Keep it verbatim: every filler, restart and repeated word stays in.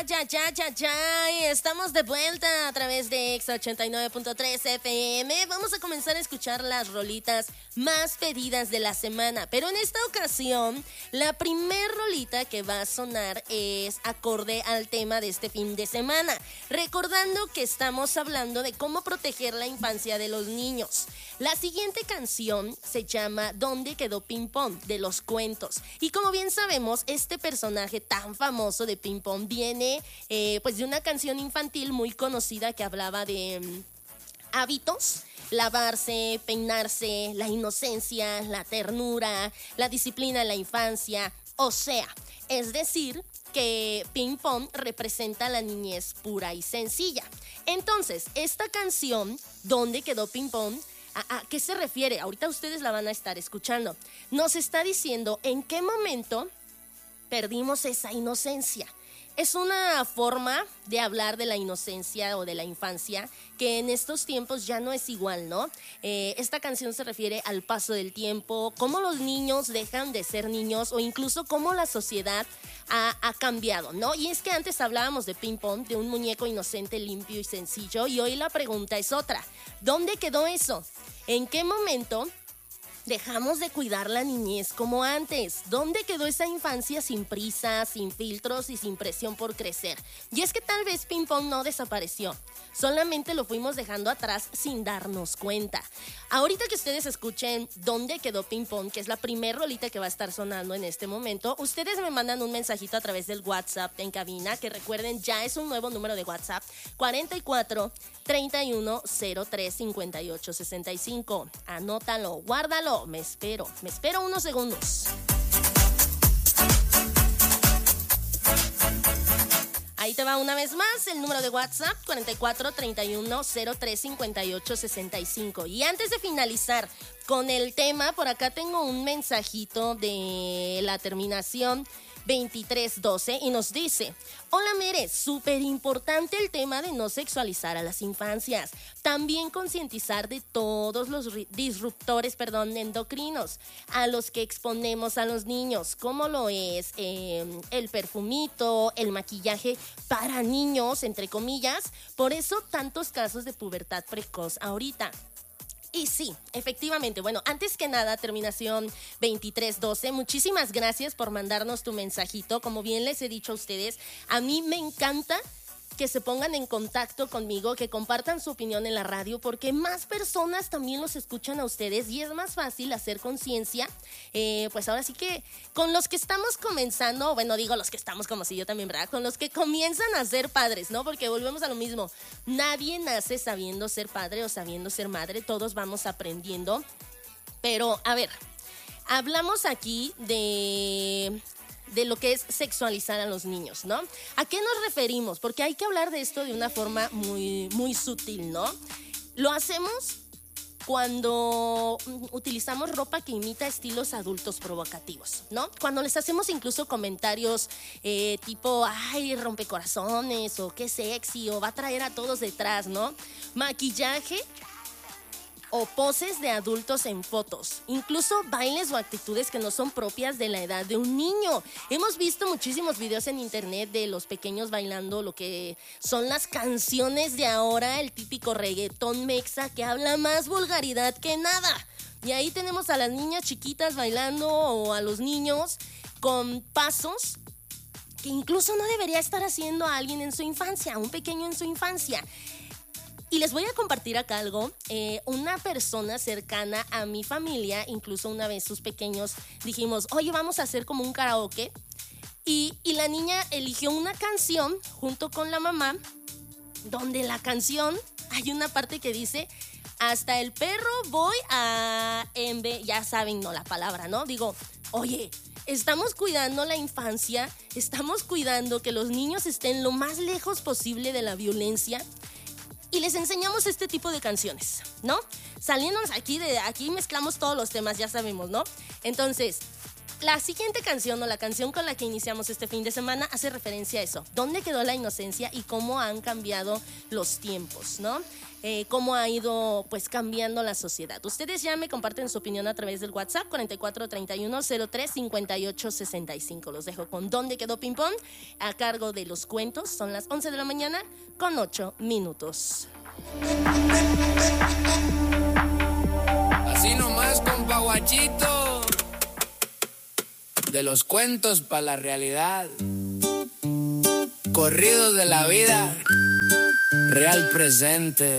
ya, ya, ya, ya, ya. Estamos de vuelta a través de Exa ochenta y nueve punto tres F M. Vamos a comenzar a escuchar las rolitas más pedidas de la semana. Pero en esta ocasión, la primer rolita que va a sonar es acorde al tema de este fin de semana. Recordando que estamos hablando de cómo proteger la infancia de los niños. La siguiente canción se llama ¿Dónde quedó Ping Pong? De Los Cuentos. Y como bien sabemos, este personaje tan famoso de Ping Pong viene eh, pues de una canción infantil muy conocida que hablaba de um, hábitos, lavarse, peinarse, la inocencia, la ternura, la disciplina en la infancia. O sea, es decir, que Ping Pong representa la niñez pura y sencilla. Entonces, esta canción, ¿Dónde quedó Ping Pong? ¿A, ¿A qué se refiere? Ahorita ustedes la van a estar escuchando. Nos está diciendo en qué momento perdimos esa inocencia. Es una forma de hablar de la inocencia o de la infancia que en estos tiempos ya no es igual, ¿no? Eh, esta canción se refiere al paso del tiempo, cómo los niños dejan de ser niños o incluso cómo la sociedad ha, ha cambiado, ¿no? Y es que antes hablábamos de Ping Pong, de un muñeco inocente, limpio y sencillo, y hoy la pregunta es otra. ¿Dónde quedó eso? ¿En qué momento dejamos de cuidar la niñez como antes? ¿Dónde quedó esa infancia sin prisa, sin filtros y sin presión por crecer? Y es que tal vez Ping Pong no desapareció, solamente lo fuimos dejando atrás sin darnos cuenta. Ahorita que ustedes escuchen ¿Dónde quedó Ping Pong?, que es la primer rolita que va a estar sonando en este momento, ustedes me mandan un mensajito a través del WhatsApp en cabina, que recuerden ya es un nuevo número de WhatsApp, cuarenta y cuatro, treinta y uno, cero tres, cincuenta y ocho, sesenta y cinco. Anótalo, guárdalo. Me espero, me espero unos segundos. Ahí te va una vez más el número de WhatsApp, cuarenta y cuatro, treinta y uno, cero tres, cincuenta y ocho, sesenta y cinco. Y antes de finalizar con el tema, por acá tengo un mensajito de la terminación veintitrés doce y nos dice: hola Mere, súper importante el tema de no sexualizar a las infancias, también concientizar de todos los disruptores, perdón, endocrinos a los que exponemos a los niños, como lo es eh, el perfumito, el maquillaje para niños, entre comillas, por eso tantos casos de pubertad precoz ahorita. Y sí, efectivamente, bueno, antes que nada, terminación veintitrés doce, muchísimas gracias por mandarnos tu mensajito. Como bien les he dicho a ustedes, a mí me encanta que se pongan en contacto conmigo, que compartan su opinión en la radio, porque más personas también los escuchan a ustedes y es más fácil hacer conciencia, eh, pues ahora sí que con los que estamos comenzando, bueno, digo los que estamos como si yo también, ¿verdad? Con los que comienzan a ser padres, ¿no? Porque volvemos a lo mismo, nadie nace sabiendo ser padre o sabiendo ser madre, todos vamos aprendiendo, pero a ver, hablamos aquí de... de lo que es sexualizar a los niños, ¿no? ¿A qué nos referimos? Porque hay que hablar de esto de una forma muy, muy sutil, ¿no? Lo hacemos cuando utilizamos ropa que imita estilos adultos provocativos, ¿no? Cuando les hacemos incluso comentarios eh, tipo, ay, rompecorazones, o qué sexy, o va a traer a todos detrás, ¿no? Maquillaje o poses de adultos en fotos, incluso bailes o actitudes que no son propias de la edad de un niño. Hemos visto muchísimos videos en internet de los pequeños bailando lo que son las canciones de ahora, el típico reggaetón mexa que habla más vulgaridad que nada. Y ahí tenemos a las niñas chiquitas bailando o a los niños con pasos que incluso no debería estar haciendo a alguien en su infancia, a un pequeño en su infancia. Y les voy a compartir acá algo, eh, una persona cercana a mi familia, incluso una vez sus pequeños dijimos, oye, vamos a hacer como un karaoke, y, y la niña eligió una canción junto con la mamá, donde la canción, hay una parte que dice, hasta el perro voy a enve-, ya saben, no, la palabra, ¿no? Digo, oye, estamos cuidando la infancia, estamos cuidando que los niños estén lo más lejos posible de la violencia, y les enseñamos este tipo de canciones, ¿no? Saliéndonos aquí, de aquí mezclamos todos los temas, ya sabemos, ¿no? Entonces, la siguiente canción o la canción con la que iniciamos este fin de semana hace referencia a eso. ¿Dónde quedó la inocencia y cómo han cambiado los tiempos, ¿no? Eh, cómo ha ido pues cambiando la sociedad. Ustedes ya me comparten su opinión a través del WhatsApp cuarenta y cuatro treinta y uno cero tres cincuenta y ocho sesenta y cinco. Los dejo con ¿Dónde quedó Ping Pong? A cargo de Los Cuentos. Son las once de la mañana con ocho minutos. Así nomás, compa Guachito. De los cuentos para la realidad. Corridos de la vida. Real presente.